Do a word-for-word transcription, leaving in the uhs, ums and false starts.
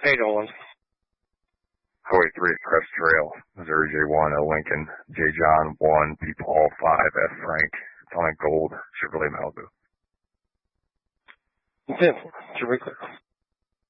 Hey, Nolan. Highway three, Crest Trail, Missouri J one, L Lincoln, J John one, P Paul five, F Frank, Sonic Gold, Chevrolet Malibu. ten four, Chevrolet Clear.